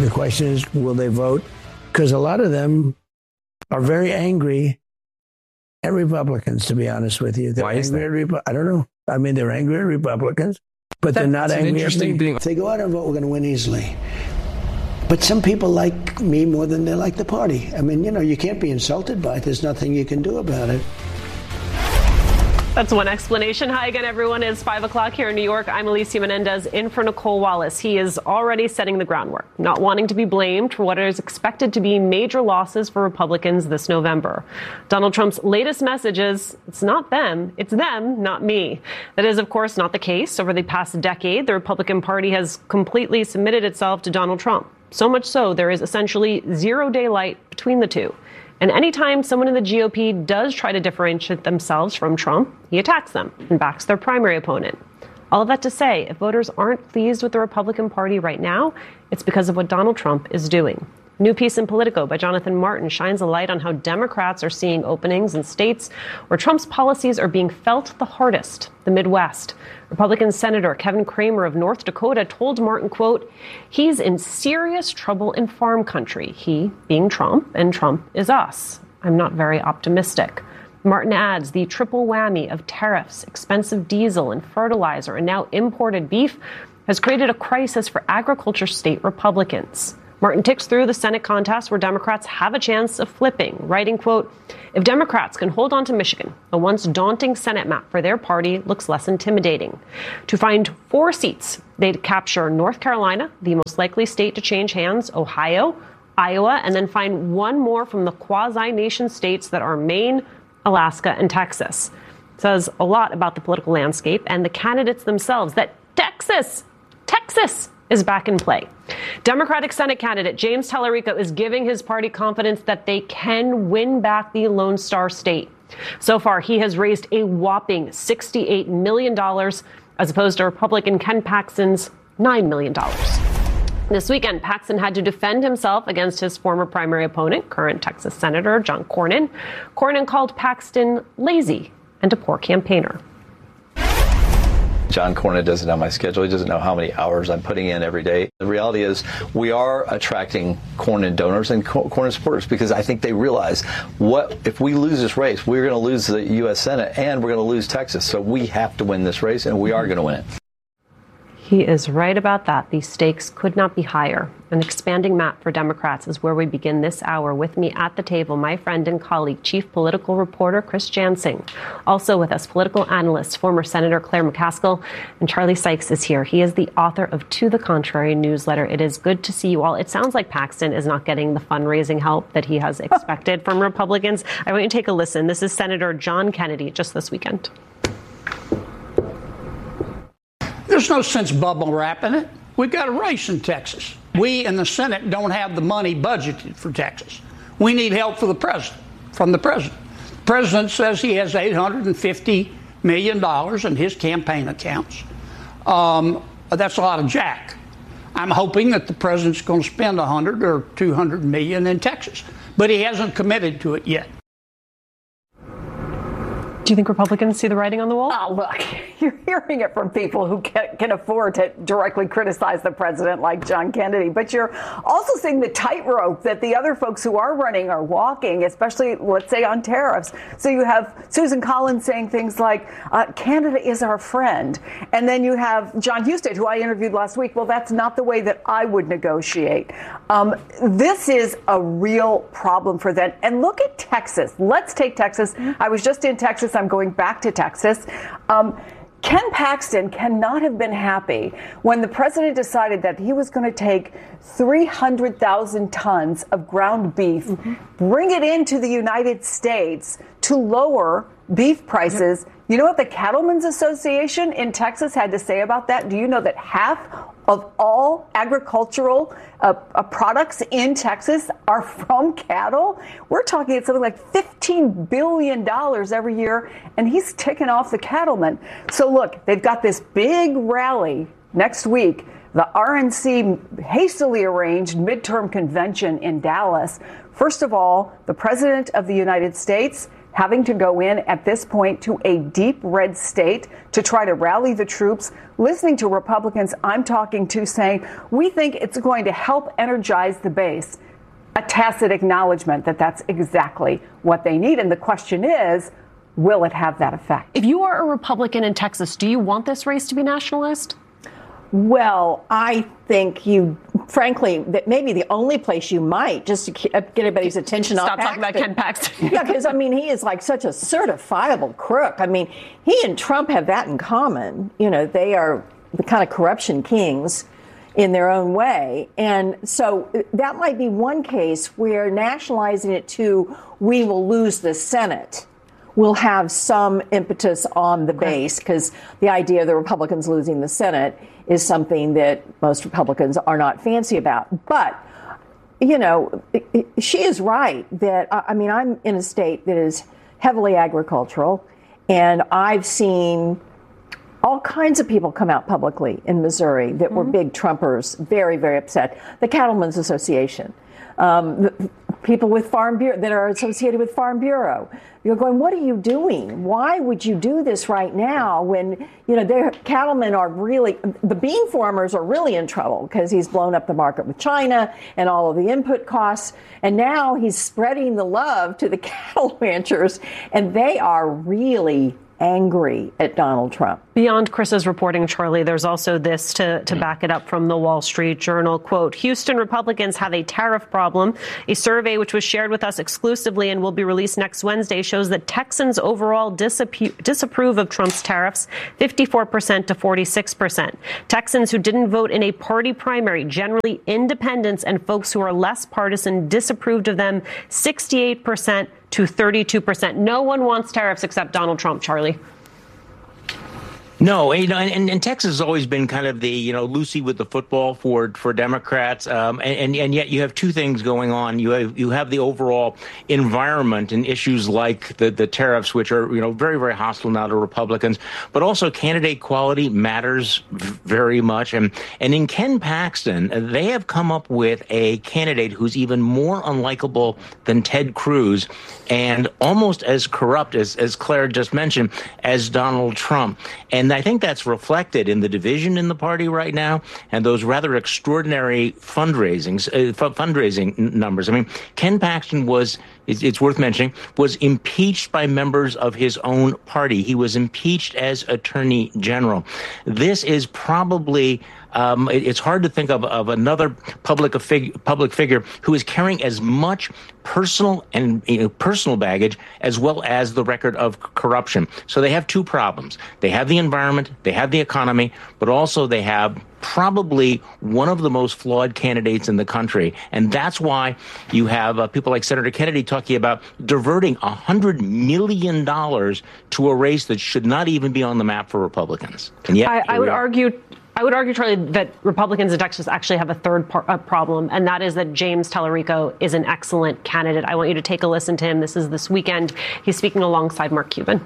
The question is, will they vote? Because a lot of them are very angry at Republicans, to be honest with you. Why is that? I don't know. I mean, they're angry at Republicans, but they're not angry at me. If they go out and vote, we're going to win easily. But some people like me more than they like the party. I mean, you can't be insulted by it. There's nothing you can do about it. That's one explanation. Hi again, everyone. It's 5 o'clock here in New York. I'm Alicia Menendez in for Nicole Wallace. He is already setting the groundwork, not wanting to be blamed for what is expected to be major losses for Republicans this November. Donald Trump's latest message is, it's not them, it's them, not me. That is, of course, not the case. Over the past decade, the Republican Party has completely submitted itself to Donald Trump. So much so, there is essentially zero daylight between the two. And anytime someone in the GOP does try to differentiate themselves from Trump, he attacks them and backs their primary opponent. All of that to say, if voters aren't pleased with the Republican Party right now, it's because of what Donald Trump is doing. New piece in Politico by Jonathan Martin shines a light on how Democrats are seeing openings in states where Trump's policies are being felt the hardest, the Midwest. Republican Senator Kevin Cramer of North Dakota told Martin, quote, he's in serious trouble in farm country, he being Trump, and Trump is us. I'm not very optimistic. Martin adds the triple whammy of tariffs, expensive diesel and fertilizer, and now imported beef has created a crisis for agriculture state Republicans. Martin ticks through the Senate contest where Democrats have a chance of flipping, writing, quote, if Democrats can hold on to Michigan, the once daunting Senate map for their party looks less intimidating. To find 4 seats, they'd capture North Carolina, the most likely state to change hands, Ohio, Iowa, and then find one more from the quasi-nation states that are Maine, Alaska, and Texas. It says a lot about the political landscape and the candidates themselves that Texas is back in play. Democratic Senate candidate James Tallarico is giving his party confidence that they can win back the Lone Star State. So far, he has raised a whopping $68 million, as opposed to Republican Ken Paxton's $9 million. This weekend, Paxton had to defend himself against his former primary opponent, current Texas Senator John Cornyn. Cornyn called Paxton lazy and a poor campaigner. John Cornyn doesn't have my schedule. He doesn't know how many hours I'm putting in every day. The reality is we are attracting Cornyn donors and Cornyn supporters because I think they realize what if we lose this race, we're going to lose the U.S. Senate and we're going to lose Texas. So we have to win this race, and we are going to win it. He is right about that. These stakes could not be higher. An expanding map for Democrats is where we begin this hour. With me at the table, my friend and colleague, Chief Political Reporter Chris Jansing. Also with us, political analyst, former Senator Claire McCaskill, and Charlie Sykes is here. He is the author of To the Contrary newsletter. It is good to see you all. It sounds like Paxton is not getting the fundraising help that he has expected from Republicans. I want you to take a listen. This is Senator John Kennedy just this weekend. There's no sense bubble wrapping it. We've got a race in Texas. We in the Senate don't have the money budgeted for Texas. We need help from the president. The president says he has $850 million in his campaign accounts. That's a lot of jack. I'm hoping that the president's going to spend $100 or $200 million in Texas, but he hasn't committed to it yet. Do you think Republicans see the writing on the wall? Oh, look, you're hearing it from people who can afford to directly criticize the president like John Kennedy. But you're also seeing the tightrope that the other folks who are running are walking, especially, let's say, on tariffs. So you have Susan Collins saying things like, Canada is our friend. And then you have John Husted, who I interviewed last week. Well, that's not the way that I would negotiate. This is a real problem for them. And look at Texas. Let's take Texas. I was just in Texas. I'm going back to Texas. Ken Paxton cannot have been happy when the president decided that he was going to take 300,000 tons of ground beef, bring it into the United States to lower beef prices. You know what the Cattlemen's Association in Texas had to say about that? Do you know that half of all agricultural products in Texas are from cattle? We're talking it's something like $15 billion every year, and he's ticking off the cattlemen. So look, they've got this big rally next week, the RNC hastily arranged midterm convention in Dallas. First of all, the president of the United States having to go in at this point to a deep red state to try to rally the troops, listening to Republicans I'm talking to saying, we think it's going to help energize the base, a tacit acknowledgement that that's exactly what they need. And the question is, will it have that effect? If you are a Republican in Texas, do you want this race to be nationalized? Well, I think frankly, that maybe the only place you might, just to get everybody's attention Stop talking about Ken Paxton. Yeah, because, I mean, he is like such a certifiable crook. I mean, he and Trump have that in common. You know, they are the kind of corruption kings in their own way. And so that might be one case where nationalizing it to we will lose the Senate will have some impetus on the base, because the idea of the Republicans losing the Senate is something that most Republicans are not fancy about. But, you know, she is right that, I mean, I'm in a state that is heavily agricultural, and I've seen all kinds of people come out publicly in Missouri that were big Trumpers, very, very upset. The Cattlemen's Association, people with Farm Bureau that are associated with Farm Bureau. You're going, what are you doing? Why would you do this right now when, you know, their cattlemen are really, the bean farmers are really in trouble because he's blown up the market with China and all of the input costs. And now he's spreading the love to the cattle ranchers, and they are really angry at Donald Trump. Beyond Chris's reporting, Charlie, there's also this to back it up from the Wall Street Journal. Quote, Houston Republicans have a tariff problem. A survey which was shared with us exclusively and will be released next Wednesday shows that Texans overall disapprove of Trump's tariffs, 54% to 46%. Texans who didn't vote in a party primary, generally independents and folks who are less partisan, disapproved of them, 68% to 32%. No one wants tariffs except Donald Trump, Charlie. No, you know, and Texas has always been kind of the, you know, Lucy with the football for Democrats, and yet you have two things going on. You have the overall environment and issues like the tariffs, which are, you know, very, very hostile now to Republicans, but also candidate quality matters very much. And in Ken Paxton, they have come up with a candidate who's even more unlikable than Ted Cruz and almost as corrupt as Claire just mentioned as Donald Trump. And I think that's reflected in the division in the party right now and those rather extraordinary fundraising numbers. I mean, Ken Paxton was, it's worth mentioning, was impeached by members of his own party. He was impeached as Attorney General. This is probably it's hard to think of another public figure who is carrying as much personal and personal baggage as well as the record of corruption. So they have two problems. They have the environment, they have the economy, but also they have probably one of the most flawed candidates in the country. And that's why you have people like Senator Kennedy talking about diverting $100 million to a race that should not even be on the map for Republicans. And yet, I would argue, Charlie, that Republicans in Texas actually have a third problem, and that is that James Tallarico is an excellent candidate. I want you to take a listen to him. This weekend. He's speaking alongside Mark Cuban.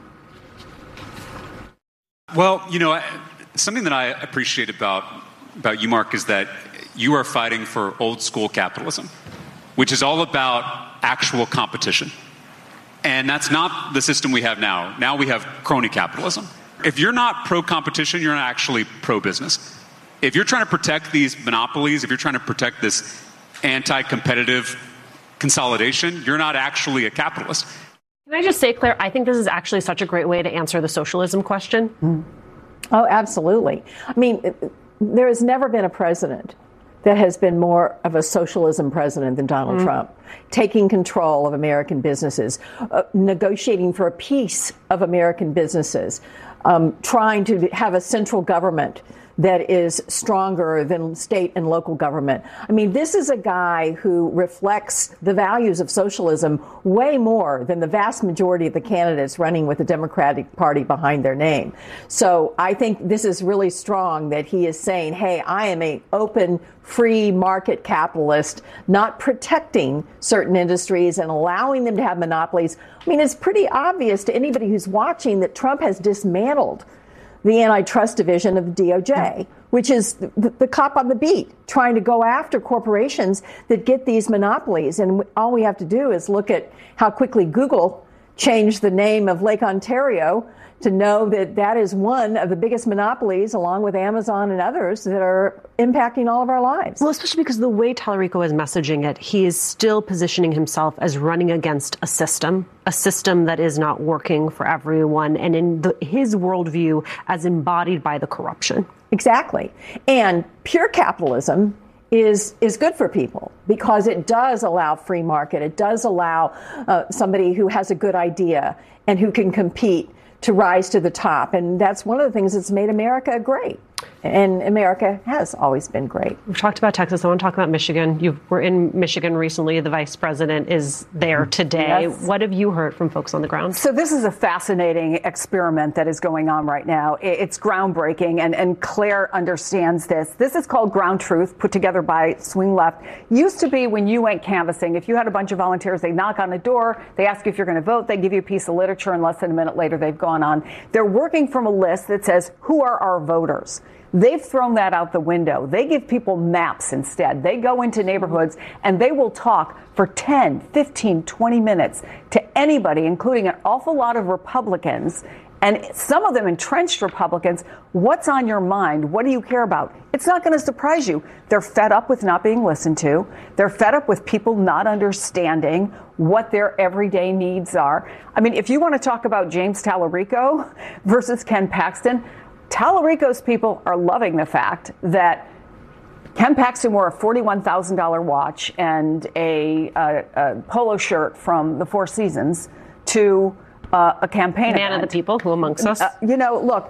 Well, you know, something that I appreciate about you, Mark, is that you are fighting for old school capitalism, which is all about actual competition. And that's not the system we have now. Now we have crony capitalism. If you're not pro-competition, you're not actually pro-business. If you're trying to protect these monopolies, if you're trying to protect this anti-competitive consolidation, you're not actually a capitalist. Can I just say, Claire, I think this is actually such a great way to answer the socialism question. Oh, absolutely. I mean, there has never been a president that has been more of a socialism president than Donald Trump, taking control of American businesses, negotiating for a piece of American businesses, trying to have a central government that is stronger than state and local government. I mean, this is a guy who reflects the values of socialism way more than the vast majority of the candidates running with the Democratic Party behind their name. So I think this is really strong that he is saying, hey, I am an open, free market capitalist, not protecting certain industries and allowing them to have monopolies. I mean, it's pretty obvious to anybody who's watching that Trump has dismantled the antitrust division of the DOJ, which is the cop on the beat, trying to go after corporations that get these monopolies. And all we have to do is look at how quickly Google change the name of Lake Ontario to know that that is one of the biggest monopolies, along with Amazon and others, that are impacting all of our lives. Well, especially because the way Tallarico is messaging it, he is still positioning himself as running against a system that is not working for everyone, and in his worldview as embodied by the corruption. Exactly. And pure capitalism is good for people because it does allow free market. It does allow somebody who has a good idea and who can compete to rise to the top. And that's one of the things that's made America great. And America has always been great. We've talked about Texas. I want to talk about Michigan. You were in Michigan recently. The vice president is there today. Yes. What have you heard from folks on the ground? So this is a fascinating experiment that is going on right now. It's groundbreaking, and Claire understands this. This is called Ground Truth, put together by Swing Left. Used to be when you went canvassing, if you had a bunch of volunteers, they knock on the door, they ask you if you're going to vote, they give you a piece of literature, and less than a minute later, they've gone on. They're working from a list that says, who are our voters? They've thrown that out the window. They give people maps instead. They go into neighborhoods and they will talk for 10, 15, 20 minutes to anybody, including an awful lot of Republicans, and some of them entrenched Republicans. What's on your mind? What do you care about? It's not going to surprise you. They're fed up with not being listened to. They're fed up with people not understanding what their everyday needs are. I mean, if you want to talk about James Tallarico versus Ken Paxton, Tallarico's people are loving the fact that Ken Paxton wore a $41,000 watch and a polo shirt from the Four Seasons to a campaign Man event. Of the people, who amongst us? Look,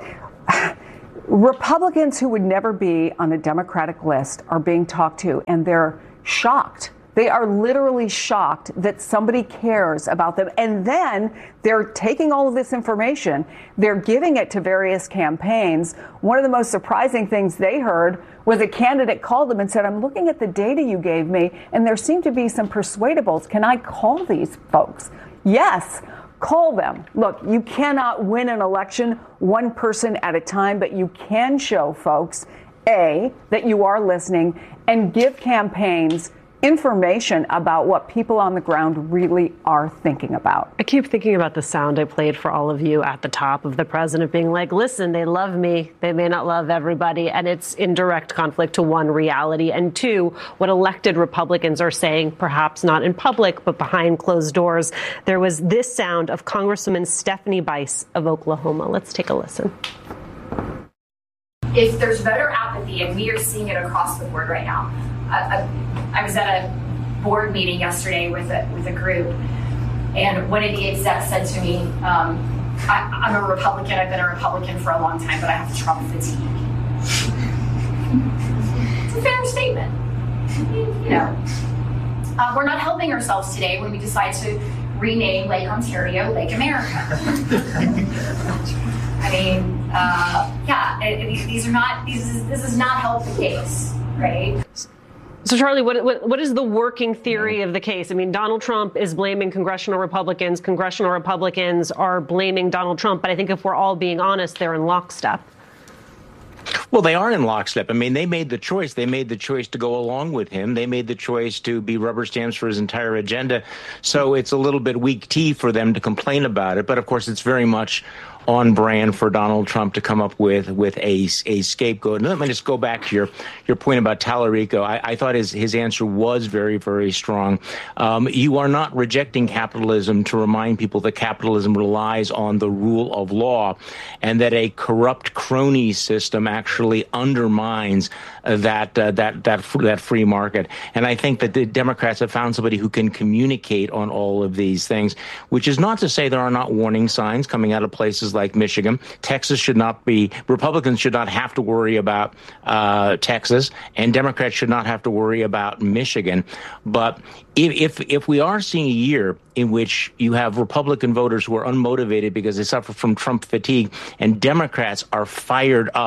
Republicans who would never be on the Democratic list are being talked to, and they're shocked. They are literally shocked that somebody cares about them. And then they're taking all of this information, they're giving it to various campaigns. One of the most surprising things they heard was a candidate called them and said, I'm looking at the data you gave me, and there seem to be some persuadables. Can I call these folks? Yes. Call them. Look, you cannot win an election one person at a time, but you can show folks, A, that you are listening, and give campaigns information about what people on the ground really are thinking about. I keep thinking about the sound I played for all of you at the top of the president being like, listen, they love me. They may not love everybody. And it's in direct conflict to one, reality, and two, what elected Republicans are saying, perhaps not in public, but behind closed doors. There was this sound of Congresswoman Stephanie Bice of Oklahoma. Let's take a listen. If there's voter apathy, and we are seeing it across the board right now, I was at a board meeting yesterday with a group, and one of the execs said to me, I'm a Republican. I've been a Republican for a long time, but I have Trump fatigue. It's a fair statement. We're not helping ourselves today when we decide to rename Lake Ontario Lake America. I mean, this is not help the case, right? So, Charlie, what is the working theory of the case? I mean, Donald Trump is blaming congressional Republicans. Congressional Republicans are blaming Donald Trump. But I think if we're all being honest, they're in lockstep. Well, they are in lockstep. I mean, they made the choice. They made the choice to go along with him. They made the choice to be rubber stamps for his entire agenda. So it's a little bit weak tea for them to complain about it. But, of course, it's very much on brand for Donald Trump to come up with a scapegoat. And let me just go back to your point about Tallarico. I thought his answer was very, very strong. You are not rejecting capitalism to remind people that capitalism relies on the rule of law, and that a corrupt crony system actually undermines that free market. And I think that the Democrats have found somebody who can communicate on all of these things, which is not to say there are not warning signs coming out of places like Michigan. Texas should not be, Republicans should not have to worry about Texas, and Democrats should not have to worry about Michigan. But if we are seeing a year in which you have Republican voters who are unmotivated because they suffer from Trump fatigue, and Democrats are fired up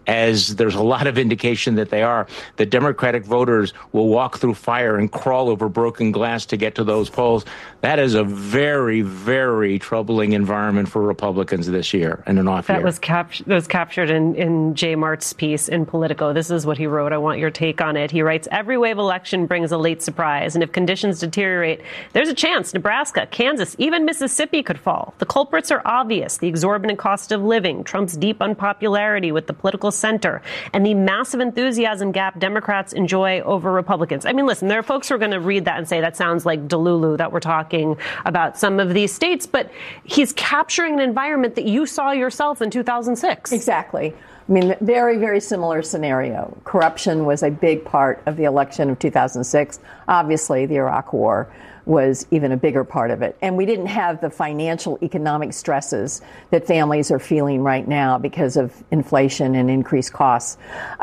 as there's a lot of indication that they are, the Democratic voters will walk through fire and crawl over broken glass to get to those polls. That is a very, very troubling environment for Republicans this year and an off year. That was captured in Jay Mart's piece in Politico. This is what he wrote. I want your take on it. He writes, every wave election brings a late surprise, and if conditions deteriorate, there's a chance Nebraska, Kansas, even Mississippi could fall. The culprits are obvious: the exorbitant cost of living, Trump's deep unpopularity with the political center, and the massive enthusiasm gap Democrats enjoy over Republicans. I mean, listen, there are folks who are going to read that and say that sounds like Delulu, that we're talking about some of these states, but he's capturing an environment that you saw yourself in 2006. Exactly. I mean, very, very similar scenario. Corruption was a big part of the election of 2006. Obviously, the Iraq War was even a bigger part of it. And we didn't have the financial economic stresses that families are feeling right now because of inflation and increased costs.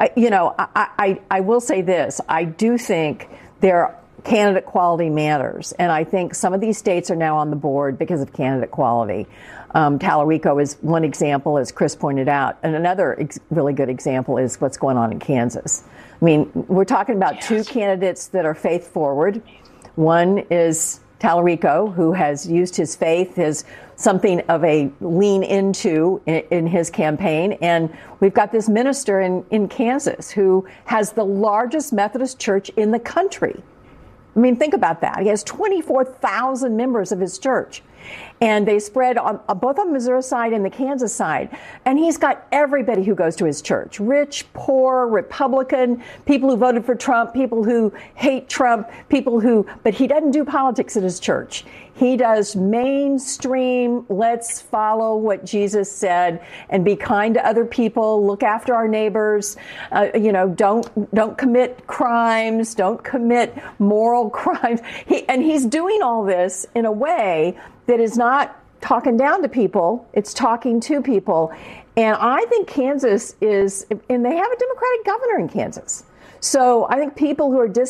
I will say this. I do think candidate quality matters. And I think some of these states are now on the board because of candidate quality. Talarico is one example, as Chris pointed out. And another really good example is what's going on in Kansas. I mean, we're talking about two candidates that are faith forward. One is Talarico, who has used his faith as something of a lean into in his campaign. And we've got this minister in Kansas who has the largest Methodist church in the country. I mean, think about that. He has 24,000 members of his church. And they spread on both on the Missouri side and the Kansas side. And he's got everybody who goes to his church. Rich, poor, Republican, people who voted for Trump, people who hate Trump, but he doesn't do politics at his church. He does mainstream, let's follow what Jesus said and be kind to other people, look after our neighbors, don't commit crimes, don't commit moral crimes. He's doing all this in a way that is not talking down to people, it's talking to people. And I think Kansas and they have a Democratic governor in Kansas. So I think people who are